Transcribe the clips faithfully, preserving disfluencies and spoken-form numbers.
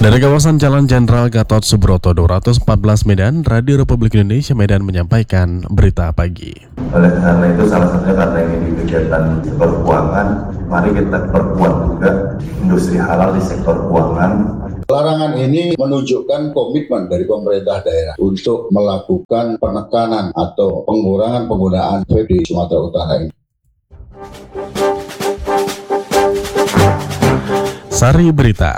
Dari kawasan Jalan Jenderal Gatot Subroto dua ratus empat belas Medan, Radio Republik Indonesia Medan menyampaikan berita pagi. Oleh karena itu salah satunya karena ini di kegiatan sektor keuangan, mari kita perkuat juga industri halal di sektor keuangan. Larangan ini menunjukkan komitmen dari pemerintah daerah untuk melakukan penekanan atau pengurangan penggunaan vape di Sumatera Utara ini. Sari Berita.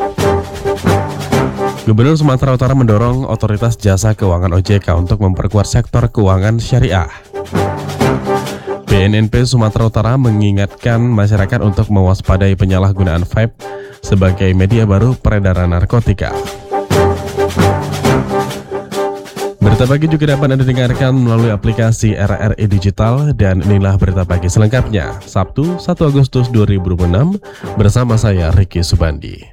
Gubernur Sumatera Utara mendorong Otoritas Jasa Keuangan O J K untuk memperkuat sektor keuangan syariah. B N N P Sumatera Utara mengingatkan masyarakat untuk mewaspadai penyalahgunaan vape sebagai media baru peredaran narkotika. Berita pagi juga dapat Anda dengarkan melalui aplikasi R R I Digital, dan inilah berita pagi selengkapnya, Sabtu satu Agustus dua ribu dua puluh enam, bersama saya Ricky Subandi.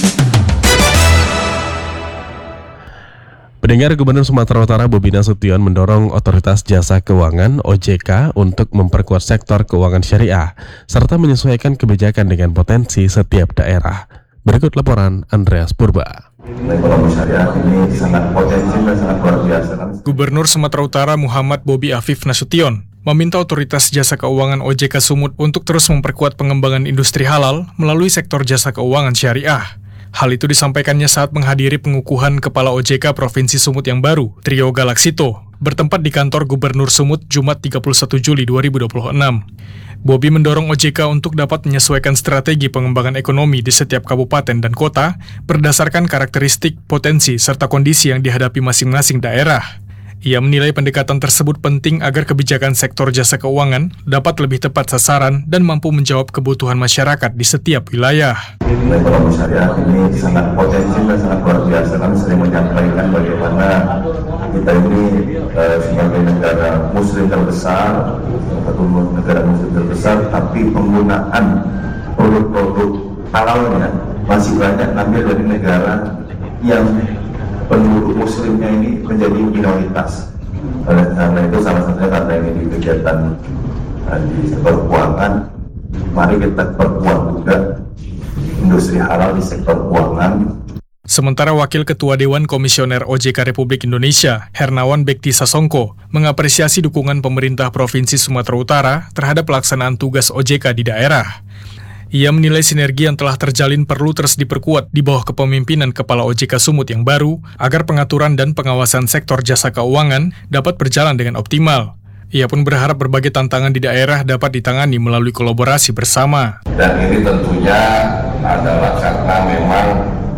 Pendengar, Gubernur Sumatera Utara Bobi Nasution mendorong Otoritas Jasa Keuangan O J K untuk memperkuat sektor keuangan syariah serta menyesuaikan kebijakan dengan potensi setiap daerah. Berikut laporan Andreas Purba. Ekonomi syariah ini sangat potensi dan sangat luar biasa. Gubernur Sumatera Utara Muhammad Bobi Afif Nasution meminta Otoritas Jasa Keuangan O J K Sumut untuk terus memperkuat pengembangan industri halal melalui sektor jasa keuangan syariah. Hal itu disampaikannya saat menghadiri pengukuhan Kepala O J K Provinsi Sumut yang baru, Trio Galaksito, bertempat di kantor Gubernur Sumut Jumat tiga puluh satu Juli dua ribu dua puluh enam. Bobi mendorong O J K untuk dapat menyesuaikan strategi pengembangan ekonomi di setiap kabupaten dan kota berdasarkan karakteristik, potensi, serta kondisi yang dihadapi masing-masing daerah. Ia menilai pendekatan tersebut penting agar kebijakan sektor jasa keuangan dapat lebih tepat sasaran dan mampu menjawab kebutuhan masyarakat di setiap wilayah. Ekonomi syariah ini sangat potensi dan sangat luar biasa. Kami sering menyampaikan bagaimana kita ini eh, sebagai negara muslim terbesar, satu negara muslim terbesar, tapi penggunaan produk-produk halalnya masih banyak ngambil dari negara yang penduduk muslimnya ini menjadi minoritas. Oleh karena itu salah satunya karena ini di kegiatan uh, di sektor keuangan, mari kita perkuat juga industri halal di sektor keuangan. Sementara Wakil Ketua Dewan Komisioner O J K Republik Indonesia, Hernawan Bekti Sasongko, mengapresiasi dukungan pemerintah Provinsi Sumatera Utara terhadap pelaksanaan tugas O J K di daerah. Ia menilai sinergi yang telah terjalin perlu terus diperkuat di bawah kepemimpinan Kepala O J K Sumut yang baru agar pengaturan dan pengawasan sektor jasa keuangan dapat berjalan dengan optimal. Ia pun berharap berbagai tantangan di daerah dapat ditangani melalui kolaborasi bersama. Dan ini tentunya adalah karena memang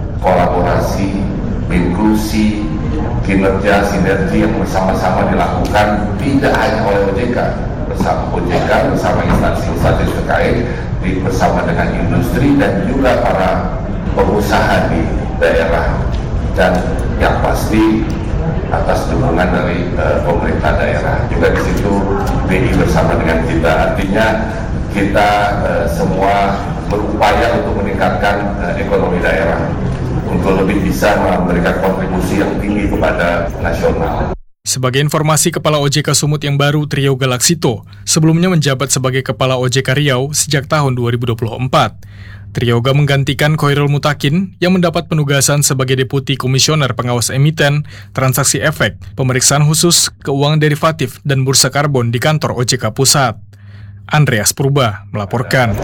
kolaborasi, inklusi, kinerja, sinergi yang bersama-sama dilakukan tidak hanya oleh O J K, bersama O J K, bersama instansi-instansi terkait, bersama dengan industri dan juga para pengusaha di daerah, dan yang pasti atas dukungan dari uh, pemerintah daerah juga di situ B I bersama dengan kita. Artinya kita uh, semua berupaya untuk meningkatkan uh, ekonomi daerah untuk lebih bisa memberikan kontribusi yang tinggi kepada nasional. Sebagai informasi, Kepala O J K Sumut yang baru, Trio Galaksito, sebelumnya menjabat sebagai Kepala O J K Riau sejak tahun dua ribu dua puluh empat. Trioga menggantikan Khoirul Mutakin yang mendapat penugasan sebagai Deputi Komisioner Pengawas Emiten, Transaksi Efek, Pemeriksaan Khusus, Keuangan Derivatif, dan Bursa Karbon di kantor O J K Pusat. Andreas Purba melaporkan.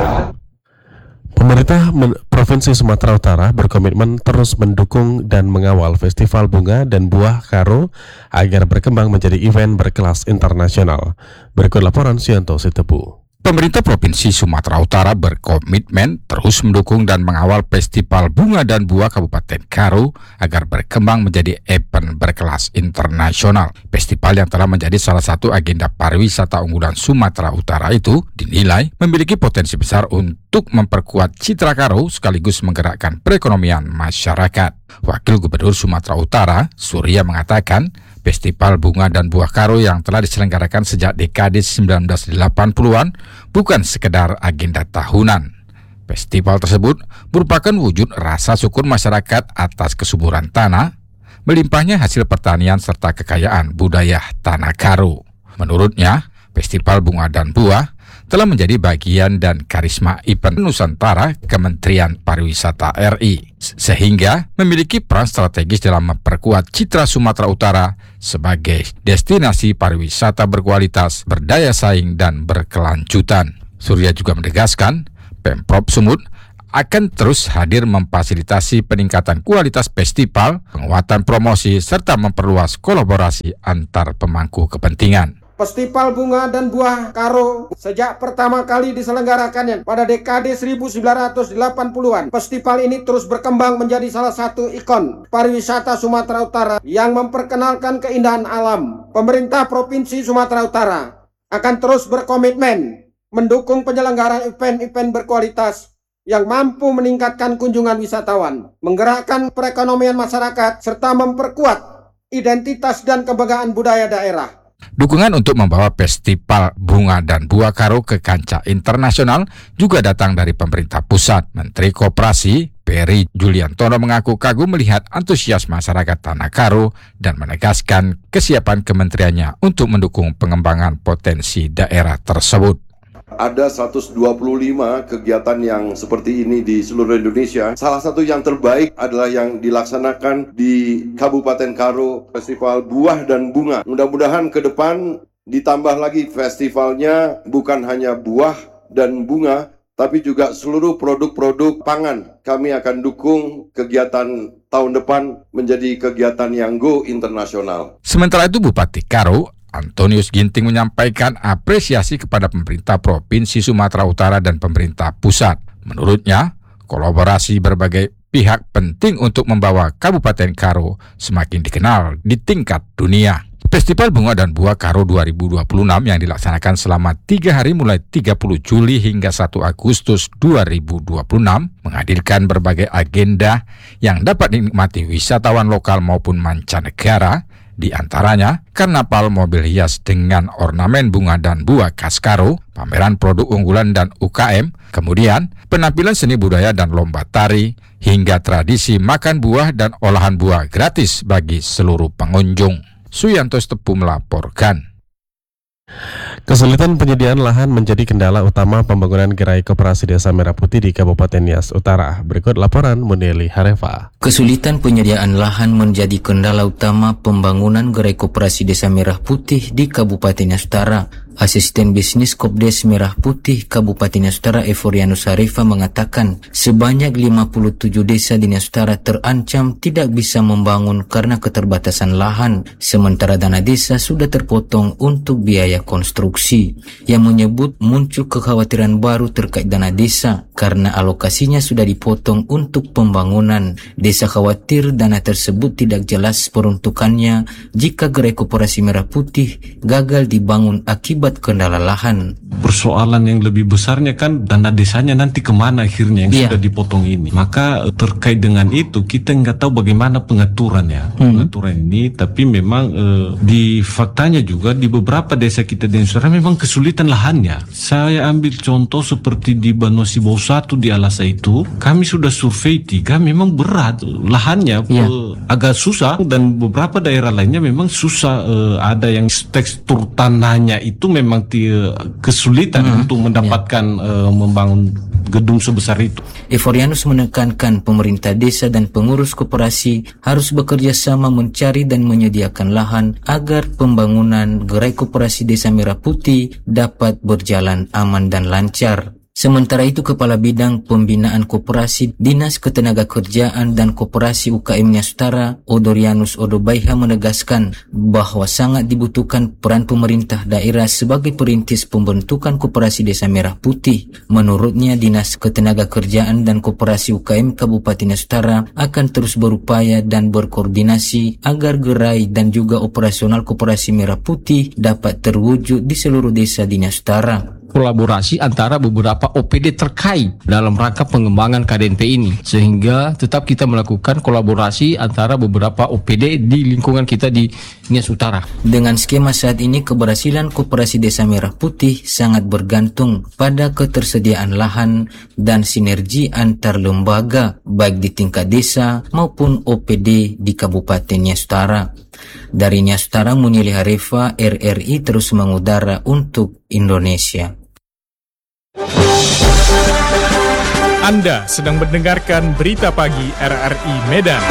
Pemerintah Provinsi Sumatera Utara berkomitmen terus mendukung dan mengawal Festival Bunga dan Buah Karo agar berkembang menjadi event berkelas internasional. Berikut laporan Sianto Sitepu. Pemerintah Provinsi Sumatera Utara berkomitmen terus mendukung dan mengawal Festival Bunga dan Buah Kabupaten Karo agar berkembang menjadi event berkelas internasional. Festival yang telah menjadi salah satu agenda pariwisata unggulan Sumatera Utara itu dinilai memiliki potensi besar untuk memperkuat citra Karo sekaligus menggerakkan perekonomian masyarakat. Wakil Gubernur Sumatera Utara, Surya, mengatakan Festival Bunga dan Buah Karo yang telah diselenggarakan sejak dekade sembilan belas delapan puluhan bukan sekedar agenda tahunan. Festival tersebut merupakan wujud rasa syukur masyarakat atas kesuburan tanah, melimpahnya hasil pertanian serta kekayaan budaya tanah Karo. Menurutnya, Festival Bunga dan Buah telah menjadi bagian dan karisma event Nusantara Kementerian Pariwisata R I, sehingga memiliki peran strategis dalam memperkuat citra Sumatera Utara sebagai destinasi pariwisata berkualitas, berdaya saing, dan berkelanjutan. Surya juga menegaskan, Pemprov Sumut akan terus hadir memfasilitasi peningkatan kualitas festival, penguatan promosi, serta memperluas kolaborasi antar pemangku kepentingan. Festival Bunga dan Buah Karo sejak pertama kali diselenggarakannya pada dekade seribu sembilan ratus delapan puluhan. Festival ini terus berkembang menjadi salah satu ikon pariwisata Sumatera Utara yang memperkenalkan keindahan alam. Pemerintah Provinsi Sumatera Utara akan terus berkomitmen mendukung penyelenggaraan event-event berkualitas yang mampu meningkatkan kunjungan wisatawan, menggerakkan perekonomian masyarakat, serta memperkuat identitas dan kebanggaan budaya daerah. Dukungan untuk membawa Festival Bunga dan Buah Karo ke kancah internasional juga datang dari pemerintah pusat. Menteri Koperasi Peri Juliantono mengaku kagum melihat antusias masyarakat Tanah Karo dan menegaskan kesiapan kementeriannya untuk mendukung pengembangan potensi daerah tersebut. Ada seratus dua puluh lima kegiatan yang seperti ini di seluruh Indonesia. Salah satu yang terbaik adalah yang dilaksanakan di Kabupaten Karo, Festival Buah dan Bunga. Mudah-mudahan ke depan ditambah lagi festivalnya bukan hanya buah dan bunga, tapi juga seluruh produk-produk pangan. Kami akan dukung kegiatan tahun depan menjadi kegiatan yang go internasional. Sementara itu Bupati Karo, Antonius Ginting, menyampaikan apresiasi kepada pemerintah Provinsi Sumatera Utara dan pemerintah pusat. Menurutnya, kolaborasi berbagai pihak penting untuk membawa Kabupaten Karo semakin dikenal di tingkat dunia. Festival Bunga dan Buah Karo dua ribu dua puluh enam yang dilaksanakan selama tiga hari mulai tiga puluh Juli hingga satu Agustus dua ribu dua puluh enam menghadirkan berbagai agenda yang dapat dinikmati wisatawan lokal maupun mancanegara. Di antaranya, karnaval mobil hias dengan ornamen bunga dan buah khas Karo, pameran produk unggulan dan U K M, kemudian penampilan seni budaya dan lomba tari, hingga tradisi makan buah dan olahan buah gratis bagi seluruh pengunjung. Suyanto Stepu melaporkan. Kesulitan penyediaan lahan menjadi kendala utama pembangunan gerai koperasi Desa Merah Putih di Kabupaten Nias Utara. Berikut laporan Muneli Harefa. Kesulitan penyediaan lahan menjadi kendala utama pembangunan gerai koperasi Desa Merah Putih di Kabupaten Nias Utara. Asisten Bisnis Kopdes Merah Putih Kabupaten Nias Utara Eforianus Harefa mengatakan sebanyak lima puluh tujuh desa di Nias Utara terancam tidak bisa membangun karena keterbatasan lahan, sementara dana desa sudah terpotong untuk biaya konstruksi, yang menyebut muncul kekhawatiran baru terkait dana desa karena alokasinya sudah dipotong untuk pembangunan. Desa khawatir dana tersebut tidak jelas peruntukannya jika gerai koperasi Merah Putih gagal dibangun akibat kendala lahan. Persoalan yang lebih besarnya kan dana desanya nanti kemana akhirnya yang yeah. sudah dipotong ini. Maka terkait dengan itu kita nggak tahu bagaimana pengaturannya. Hmm. Pengaturan ini, tapi memang eh, di faktanya juga di beberapa desa kita di Indonesia memang kesulitan lahannya. Saya ambil contoh seperti di Banosi Bau satu di Alasa itu, kami sudah survei tiga, memang berat lahannya yeah. eh, agak susah, dan beberapa daerah lainnya memang susah. Eh, ada yang tekstur tanahnya itu memang kesulitan hmm, untuk mendapatkan ya. uh, membangun gedung sebesar itu. Eforianus menekankan pemerintah desa dan pengurus koperasi harus bekerja sama mencari dan menyediakan lahan agar pembangunan gerai koperasi Desa Merah Putih dapat berjalan aman dan lancar. Sementara itu, Kepala Bidang Pembinaan Koperasi Dinas Ketenagakerjaan dan Koperasi U K M Nias Utara, Odorianus Odobaiha, menegaskan bahwa sangat dibutuhkan peran pemerintah daerah sebagai perintis pembentukan Koperasi Desa Merah Putih. Menurutnya, Dinas Ketenagakerjaan dan Koperasi U K M Kabupaten Nias Utara akan terus berupaya dan berkoordinasi agar gerai dan juga operasional Koperasi Merah Putih dapat terwujud di seluruh desa di Nias Utara. Kolaborasi antara beberapa O P D terkait dalam rangka pengembangan K D N P ini, sehingga tetap kita melakukan kolaborasi antara beberapa O P D di lingkungan kita di Nias Utara. Dengan skema saat ini, keberhasilan Koperasi Desa Merah Putih sangat bergantung pada ketersediaan lahan dan sinergi antar lembaga baik di tingkat desa maupun O P D di Kabupaten Nias Utara. Dari Nias Utara, Munili Harefa, R R I terus mengudara untuk Indonesia. Anda sedang mendengarkan Berita Pagi R R I Medan.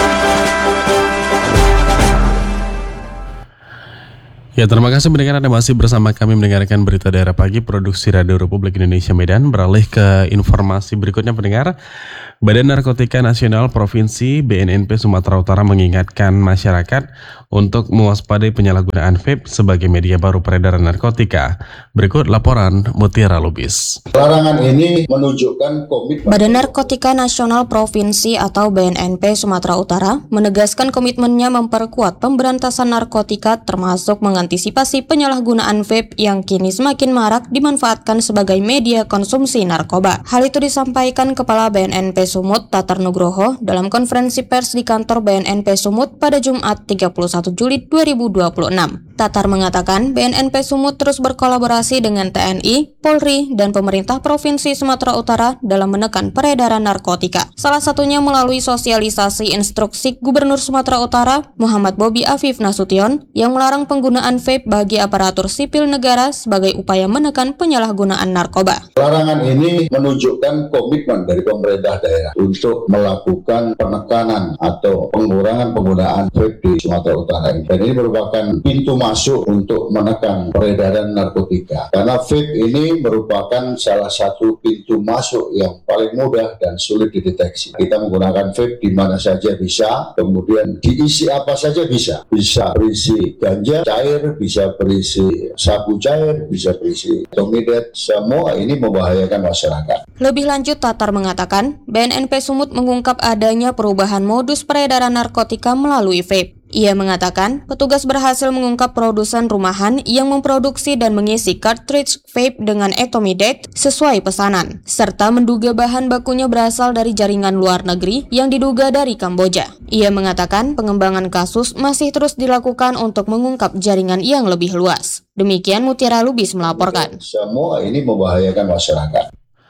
Ya, terima kasih mendengar Anda masih bersama kami mendengarkan Berita Daerah Pagi Produksi Radio Republik Indonesia Medan. Beralih ke informasi berikutnya pendengar. Badan Narkotika Nasional Provinsi B N N P Sumatera Utara mengingatkan masyarakat untuk mewaspadai penyalahgunaan vape sebagai media baru peredaran narkotika. Berikut laporan Mutiara Lubis. Larangan ini menunjukkan komitmen Badan Narkotika Nasional Provinsi atau B N N P Sumatera Utara menegaskan komitmennya memperkuat pemberantasan narkotika termasuk mengantisipasi penyalahgunaan vape yang kini semakin marak dimanfaatkan sebagai media konsumsi narkoba. Hal itu disampaikan Kepala B N N P Sumut Tatar Nugroho dalam konferensi pers di kantor B N N P Sumut pada Jumat tiga puluh satu Juli dua ribu dua puluh enam. Tatar mengatakan B N N P Sumut terus berkolaborasi dengan T N I, Polri, dan pemerintah Provinsi Sumatera Utara dalam menekan peredaran narkotika. Salah satunya melalui sosialisasi instruksi Gubernur Sumatera Utara Muhammad Bobi Afif Nasution yang melarang penggunaan vape bagi aparatur sipil negara sebagai upaya menekan penyalahgunaan narkoba. Larangan ini menunjukkan komitmen dari pemerintah daerah untuk melakukan penekanan atau pengurangan penggunaan vape di Sumatera Utara ini. Dan ini merupakan pintu masuk untuk menekan peredaran narkotika. Karena vape ini merupakan salah satu pintu masuk yang paling mudah dan sulit dideteksi. Kita menggunakan vape di mana saja bisa, kemudian diisi apa saja bisa. Bisa berisi ganja cair, bisa berisi sabu cair, bisa berisi tomidet. Semua ini membahayakan masyarakat. Lebih lanjut, Tatar mengatakan B N N P Sumut mengungkap adanya perubahan modus peredaran narkotika melalui vape. Ia mengatakan petugas berhasil mengungkap produsen rumahan yang memproduksi dan mengisi cartridge vape dengan etomidate sesuai pesanan, serta menduga bahan bakunya berasal dari jaringan luar negeri yang diduga dari Kamboja. Ia mengatakan pengembangan kasus masih terus dilakukan untuk mengungkap jaringan yang lebih luas. Demikian Mutiara Lubis melaporkan. Semua ini membahayakan masyarakat.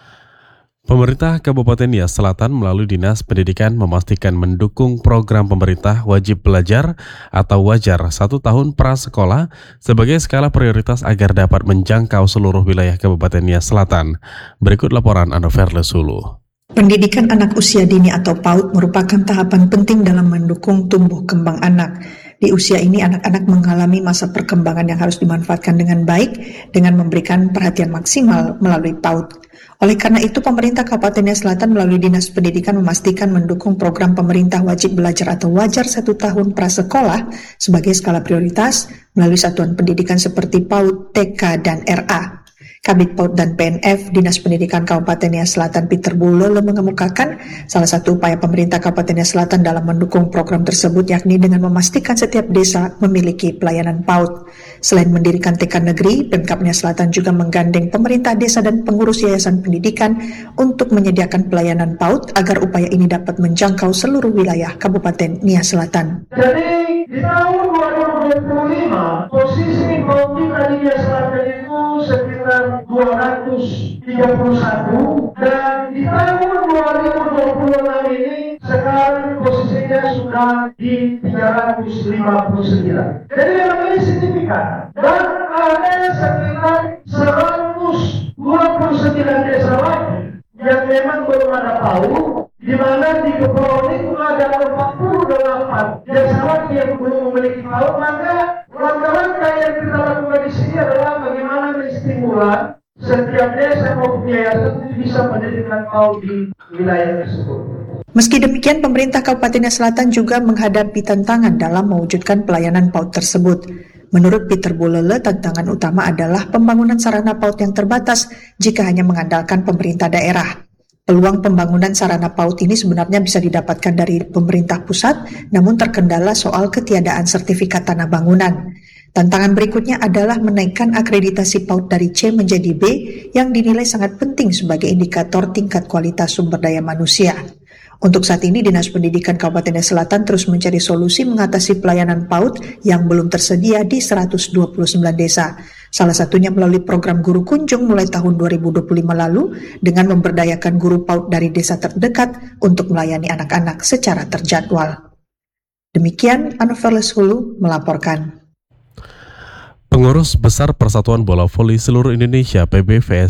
Pemerintah Kabupaten Nias Selatan melalui Dinas Pendidikan memastikan mendukung program pemerintah wajib belajar atau wajar satu tahun prasekolah sebagai skala prioritas agar dapat menjangkau seluruh wilayah Kabupaten Nias Selatan. Berikut laporan Anover Lesulu. Pendidikan anak usia dini atau PAUD merupakan tahapan penting dalam mendukung tumbuh kembang anak. Di usia ini anak-anak mengalami masa perkembangan yang harus dimanfaatkan dengan baik dengan memberikan perhatian maksimal melalui PAUD. Oleh karena itu, pemerintah Kabupaten Nias Selatan melalui Dinas Pendidikan memastikan mendukung program pemerintah wajib belajar atau wajar satu tahun prasekolah sebagai skala prioritas melalui satuan pendidikan seperti PAUD, T K, dan R A. Kabid PAUD dan P N F Dinas Pendidikan Kabupaten Nias Selatan Peter Bulele mengemukakan salah satu upaya pemerintah Kabupaten Nias Selatan dalam mendukung program tersebut yakni dengan memastikan setiap desa memiliki pelayanan PAUD. Selain mendirikan T K negeri, Pemkab Nias Selatan juga menggandeng pemerintah desa dan pengurus yayasan pendidikan untuk menyediakan pelayanan PAUD agar upaya ini dapat menjangkau seluruh wilayah Kabupaten Nias Selatan. Jadi di tahun dua ribu dua puluh lima posisi PAUD kita di Nias Selatan itu sekitar dua ratus tiga puluh satu dan di tahun dua ribu dua puluh enam ini sekarang posisinya sudah di tiga ratus lima puluh sembilan. Jadi memang ini signifikan dan ada sekitar seratus dua puluh sembilan desa lagi yang memang belum ada PAUD, di mana di Kepulauan itu ada empat puluh delapan desa lagi yang belum memiliki PAUD. Maka langkah-langkah yang kita lakukan di sini adalah bagaimana menstimulan setiap desa maupun yayasan bisa mendirikan PAUD di wilayah tersebut. Meski demikian, pemerintah Kabupaten Nias Selatan juga menghadapi tantangan dalam mewujudkan pelayanan PAUD tersebut. Menurut Peter Bulele, tantangan utama adalah pembangunan sarana PAUD yang terbatas jika hanya mengandalkan pemerintah daerah. Peluang pembangunan sarana PAUD ini sebenarnya bisa didapatkan dari pemerintah pusat, namun terkendala soal ketiadaan sertifikat tanah bangunan. Tantangan berikutnya adalah menaikkan akreditasi PAUD dari C menjadi B yang dinilai sangat penting sebagai indikator tingkat kualitas sumber daya manusia. Untuk saat ini, Dinas Pendidikan Kabupaten Nias Selatan terus mencari solusi mengatasi pelayanan PAUD yang belum tersedia di seratus dua puluh sembilan desa. Salah satunya melalui program Guru Kunjung mulai tahun dua ribu dua puluh lima lalu dengan memberdayakan guru PAUD dari desa terdekat untuk melayani anak-anak secara terjadwal. Demikian, Anover Lesulu melaporkan. Pengurus Besar Persatuan Bola Voli Seluruh Indonesia P B V S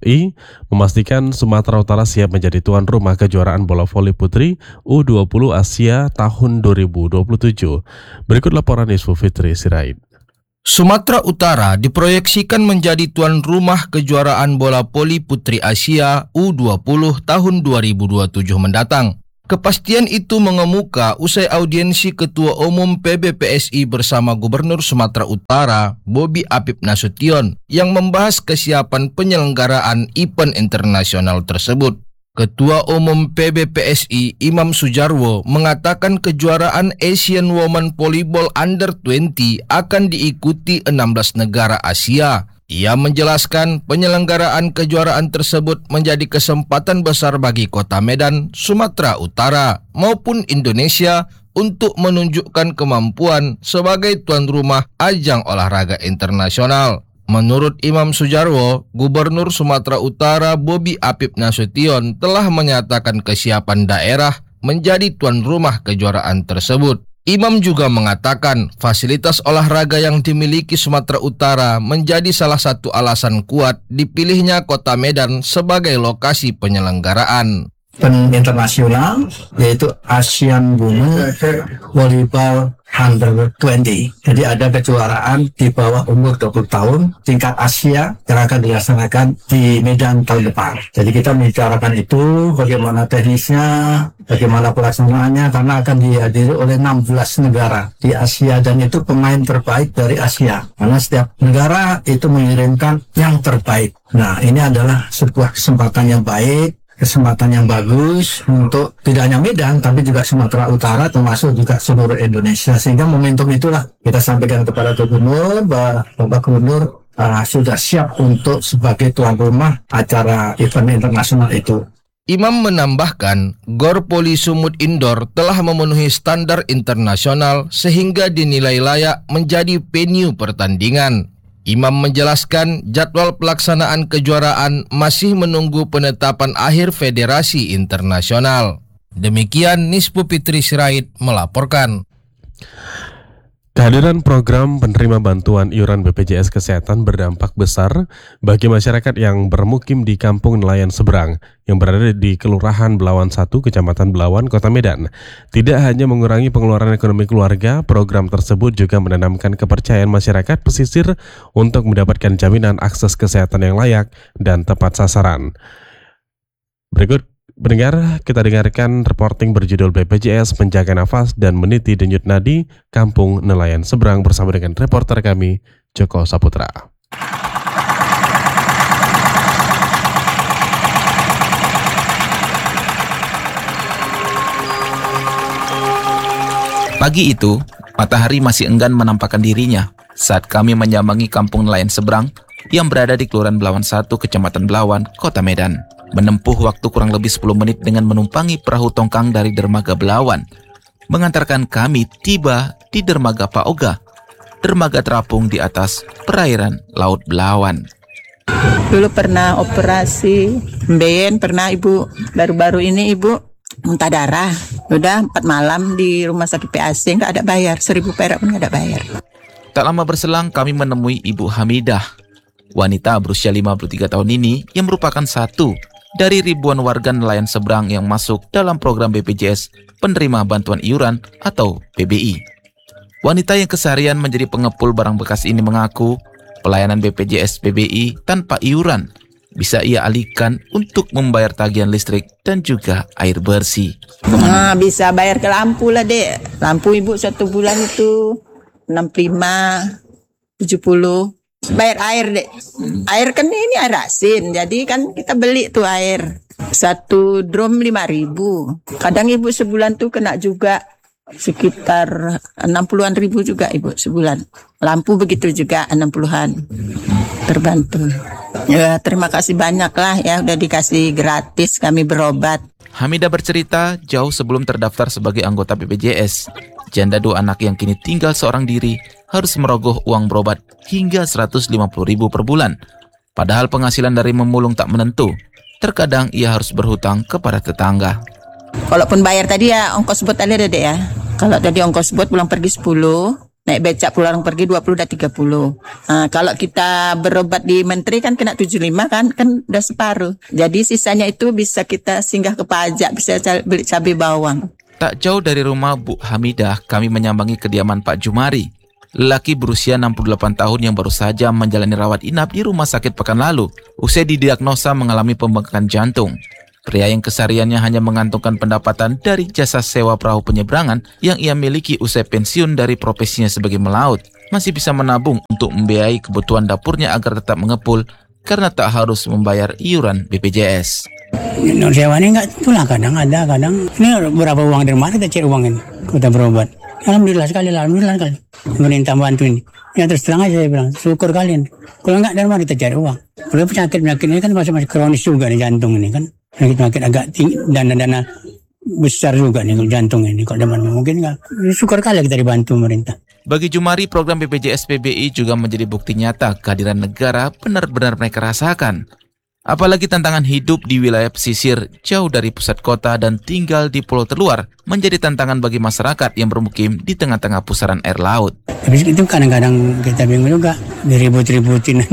I memastikan Sumatera Utara siap menjadi tuan rumah kejuaraan bola voli putri U dua puluh Asia tahun dua ribu dua puluh tujuh. Berikut laporan Isfu Fitri Sirait. Sumatera Utara diproyeksikan menjadi tuan rumah kejuaraan bola voli putri Asia U dua puluh tahun dua ribu dua puluh tujuh mendatang. Kepastian itu mengemuka usai audiensi Ketua Umum P B P S I bersama Gubernur Sumatera Utara, Bobi Afif Nasution, yang membahas kesiapan penyelenggaraan event internasional tersebut. Ketua Umum P B P S I Imam Sujarwo mengatakan kejuaraan Asian Women Volleyball Under dua puluh akan diikuti enam belas negara Asia. Ia menjelaskan penyelenggaraan kejuaraan tersebut menjadi kesempatan besar bagi Kota Medan, Sumatera Utara maupun Indonesia untuk menunjukkan kemampuan sebagai tuan rumah ajang olahraga internasional. Menurut Imam Sujarwo, Gubernur Sumatera Utara Bobi Afif Nasution telah menyatakan kesiapan daerah menjadi tuan rumah kejuaraan tersebut. Imam juga mengatakan fasilitas olahraga yang dimiliki Sumatera Utara menjadi salah satu alasan kuat dipilihnya Kota Medan sebagai lokasi penyelenggaraan. Event internasional yaitu Asian Women Volleyball Under dua puluh. Jadi ada kejuaraan di bawah umur dua puluh tahun tingkat Asia yang akan dilaksanakan di Medan tahun depan. Jadi kita membicarakan itu bagaimana teknisnya, bagaimana pelaksanaannya, karena akan dihadiri oleh enam belas negara di Asia dan itu pemain terbaik dari Asia. Karena setiap negara itu mengirimkan yang terbaik. Nah, ini adalah sebuah kesempatan yang baik, kesempatan yang bagus untuk tidak hanya Medan tapi juga Sumatera Utara termasuk juga seluruh Indonesia, sehingga momentum itulah kita sampaikan kepada Gubernur bahwa Bapak Gubernur uh, sudah siap untuk sebagai tuan rumah acara event internasional itu. Imam menambahkan, Gor Poli Sumut Indoor telah memenuhi standar internasional sehingga dinilai layak menjadi venue pertandingan. Imam menjelaskan jadwal pelaksanaan kejuaraan masih menunggu penetapan akhir Federasi Internasional. Demikian Nispu Fitri Sirait melaporkan. Kehadiran program penerima bantuan iuran B P J S Kesehatan berdampak besar bagi masyarakat yang bermukim di Kampung Nelayan Seberang yang berada di Kelurahan Belawan satu, Kecamatan Belawan, Kota Medan. Tidak hanya mengurangi pengeluaran ekonomi keluarga, program tersebut juga menanamkan kepercayaan masyarakat pesisir untuk mendapatkan jaminan akses kesehatan yang layak dan tepat sasaran. Berikut pendengar, kita dengarkan reporting berjudul B P J S Menjaga Nafas dan Meniti Denyut Nadi Kampung Nelayan Seberang bersama dengan reporter kami, Joko Saputra. Pagi itu, matahari masih enggan menampakkan dirinya saat kami menyambangi Kampung Nelayan Seberang yang berada di Kelurahan Belawan satu, Kecamatan Belawan, Kota Medan. Menempuh waktu kurang lebih sepuluh menit dengan menumpangi perahu tongkang dari dermaga Belawan, mengantarkan kami tiba di dermaga Pak Oga, dermaga terapung di atas perairan Laut Belawan. Dulu pernah operasi Mbeyen, pernah ibu, baru-baru ini ibu muntah darah, udah empat malam di rumah sakit P A C, nggak ada bayar, seribu perak pun nggak ada bayar. Tak lama berselang kami menemui Ibu Hamidah, wanita berusia lima puluh tiga tahun ini yang merupakan satu dari ribuan warga nelayan seberang yang masuk dalam program B P J S penerima bantuan iuran atau P B I. Wanita yang keseharian menjadi pengepul barang bekas ini mengaku pelayanan B P J S P B I tanpa iuran bisa ia alihkan untuk membayar tagihan listrik dan juga air bersih. Nah, bisa bayar ke lampu lah dek. Lampu ibu satu bulan itu enam puluh lima, tujuh puluh. Bayar air dek. Air kan ini air asin, jadi kan kita beli tuh air. Satu drum lima ribu. Kadang ibu sebulan tuh kena juga sekitar enam puluhan ribu juga ibu sebulan. Lampu begitu juga enam puluhan. Terbantu. Ya terima kasih banyak lah ya udah dikasih gratis kami berobat. Hamidah bercerita jauh sebelum terdaftar sebagai anggota B P J S. Janda dua anak yang kini tinggal seorang diri harus merogoh uang berobat hingga seratus lima puluh ribu per bulan. Padahal penghasilan dari memulung tak menentu. Terkadang ia harus berhutang kepada tetangga. Kalaupun bayar tadi ya ongkos bot ada deh ya. Kalau tadi ongkos bot pulang pergi sepuluh, naik becak pulang pergi dua puluh dan tiga puluh. Nah, kalau kita berobat di Menteri kan kena tujuh puluh lima kan, kan udah separuh. Jadi sisanya itu bisa kita singgah ke pajak, bisa beli cabai bawang. Tak jauh dari rumah Bu Hamidah, kami menyambangi kediaman Pak Jumari, lelaki berusia enam puluh delapan tahun yang baru saja menjalani rawat inap di rumah sakit pekan lalu, usai didiagnosa mengalami pembengkakan jantung. Pria yang kesehariannya hanya mengantungkan pendapatan dari jasa sewa perahu penyeberangan yang ia miliki usai pensiun dari profesinya sebagai melaut, masih bisa menabung untuk membiayai kebutuhan dapurnya agar tetap mengepul karena tak harus membayar iuran B P J S. Nur sewa ini enggak itulah, kadang ada, kadang ini berapa uang dari mana kita cari uang ini, kita berobat. Alhamdulillah sekali, alhamdulillah sekali. Pemerintah bantu ini. Ya terus terang aja saya bilang, syukur kalian. Kalau enggak dari mana kita cari uang. Kalau penyakit-penyakit ini kan masih-masih kronis juga nih, jantung ini kan. Penyakit-penyakit agak tinggi, dana-dana besar juga nih jantung ini. Kalau zaman mungkin enggak. Syukur kali kita dibantu pemerintah. Bagi Jumari, program B P J S P B I juga menjadi bukti nyata kehadiran negara benar-benar mereka rasakan. Apalagi tantangan hidup di wilayah pesisir jauh dari pusat kota dan tinggal di pulau terluar menjadi tantangan bagi masyarakat yang bermukim di tengah-tengah pusaran air laut. Habis itu kadang-kadang kita bingung juga, diribut-ributin.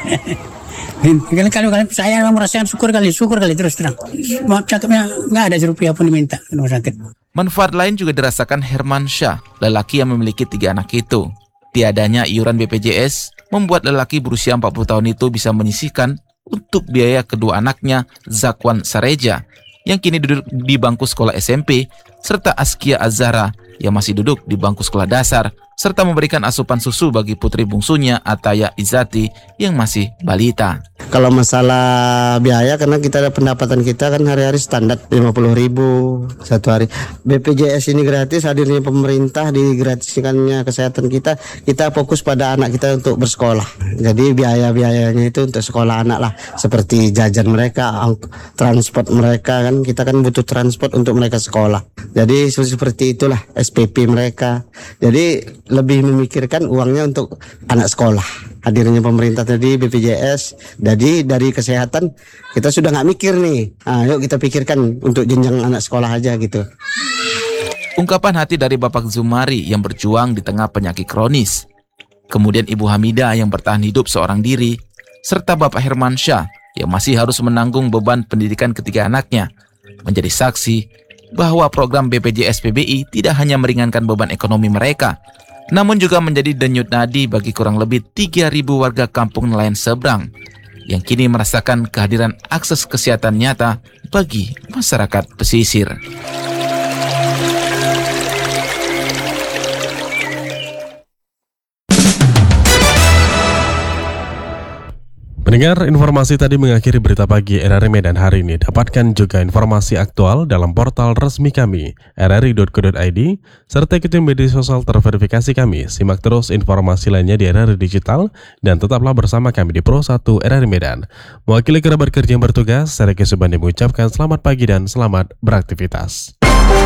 Kalau kalian saya merasakan syukur kali, syukur kali terus terang. Maaf cakapnya nggak ada serupiah pun diminta rumah sakit. Manfaat lain juga dirasakan Herman Syah, lelaki yang memiliki tiga anak itu. Tiadanya iuran B P J S membuat lelaki berusia empat puluh tahun itu bisa menyisihkan untuk biaya kedua anaknya, Zakwan Sareja, yang kini duduk di bangku sekolah S M P, serta Askia Azhara, yang masih duduk di bangku sekolah dasar, serta memberikan asupan susu bagi putri bungsunya, Ataya Izati, yang masih balita. Kalau masalah biaya, karena kita ada pendapatan kita kan hari-hari standar lima puluh ribu satu hari. B P J S ini gratis, hadirnya pemerintah, digratiskannya kesehatan kita, kita fokus pada anak kita untuk bersekolah. Jadi biaya-biayanya itu untuk sekolah anak lah, seperti jajan mereka, transport mereka, kan kita kan butuh transport untuk mereka sekolah. Jadi seperti itulah S P P mereka. Jadi lebih memikirkan uangnya untuk anak sekolah. Hadirnya pemerintah tadi B P J S, jadi dari kesehatan kita sudah nggak mikir nih. Nah, yuk kita pikirkan untuk jenjang anak sekolah aja gitu. Ungkapan hati dari Bapak Zumari yang berjuang di tengah penyakit kronis. Kemudian Ibu Hamidah yang bertahan hidup seorang diri, serta Bapak Herman Syah yang masih harus menanggung beban pendidikan ketiga anaknya, menjadi saksi bahwa program B P J S P B I tidak hanya meringankan beban ekonomi mereka, namun juga menjadi denyut nadi bagi kurang lebih tiga ribu warga kampung nelayan seberang yang kini merasakan kehadiran akses kesehatan nyata bagi masyarakat pesisir. Pendengar, informasi tadi mengakhiri berita pagi R R I Medan hari ini. Dapatkan juga informasi aktual dalam portal resmi kami, r r i dot co dot i d, serta ikuti media sosial terverifikasi kami. Simak terus informasi lainnya di R R I Digital, dan tetaplah bersama kami di Pro satu R R I Medan. Mewakili kerabat kerja yang bertugas, saya Reki Subandi mengucapkan selamat pagi dan selamat beraktivitas.